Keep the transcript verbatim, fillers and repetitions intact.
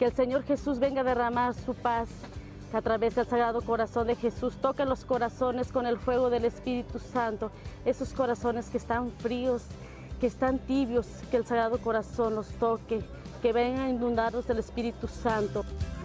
Que el Señor Jesús venga a derramar su paz, que a través del Sagrado Corazón de Jesús toque los corazones con el fuego del Espíritu Santo, esos corazones que están fríos, que están tibios, que el Sagrado Corazón los toque, que vengan inundados del Espíritu Santo.